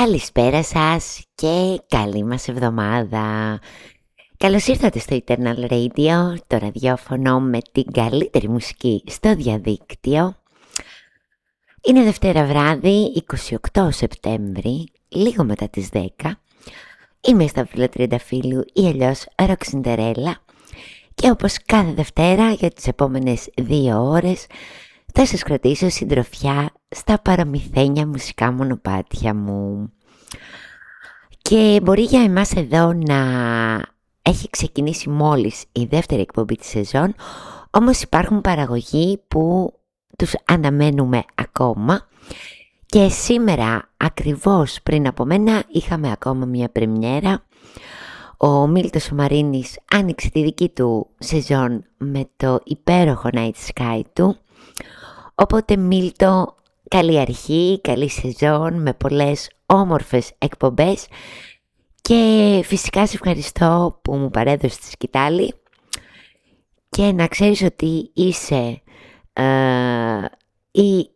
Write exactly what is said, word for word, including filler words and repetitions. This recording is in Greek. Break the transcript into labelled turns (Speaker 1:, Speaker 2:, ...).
Speaker 1: Καλησπέρα σας και καλή μας εβδομάδα. Καλώς ήρθατε στο Eternal Radio, το ραδιόφωνο με την καλύτερη μουσική στο διαδίκτυο. Είναι Δευτέρα βράδυ, είκοσι οκτώ Σεπτέμβρη, λίγο μετά τις δέκα. Είμαι η Σταύρο Τριανταφύλου ή αλλιώς Ροξιντερέλα και όπως κάθε Δευτέρα για τις επόμενες δύο ώρες θα σας κρατήσω συντροφιά στα παραμυθένια μουσικά μονοπάτια μου. Και μπορεί για εμάς εδώ να έχει ξεκινήσει μόλις η δεύτερη εκπομπή της σεζόν, όμως υπάρχουν παραγωγοί που τους αναμένουμε ακόμα. Και σήμερα, ακριβώς πριν από μένα, είχαμε ακόμα μια πρεμιέρα. Ο Μίλτος ο Μαρίνης άνοιξε τη δική του σεζόν με το υπέροχο Night Sky του. Οπότε Μίλτο, καλή αρχή, καλή σεζόν με πολλές όμορφες εκπομπές και φυσικά σε ευχαριστώ που μου παρέδωσες τη σκητάλη και να ξέρεις ότι είσαι ε, η